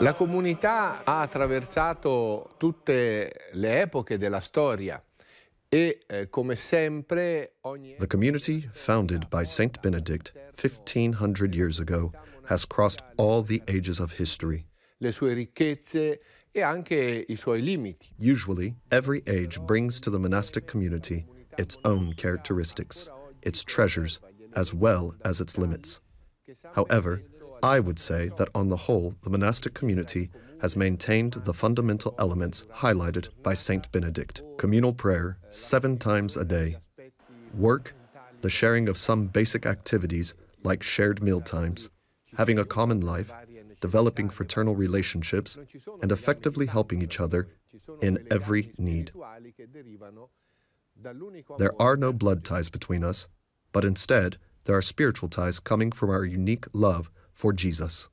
La comunità ha attraversato tutte le epoche della storia e, come sempre, The community, founded by Saint Benedict 1500 years ago, has crossed all the ages of history. le sue ricchezze e anche i suoi limiti. Usually, every age brings to the monastic community its own characteristics, its treasures, as well as its limits. However, I would say that on the whole, the monastic community has maintained the fundamental elements highlighted by Saint Benedict: communal prayer 7 times a day, work, the sharing of some basic activities like shared meal times, having a common life, developing fraternal relationships, and effectively helping each other in every need. There are no blood ties between us, but instead, there are spiritual ties coming from our unique love for Jesus.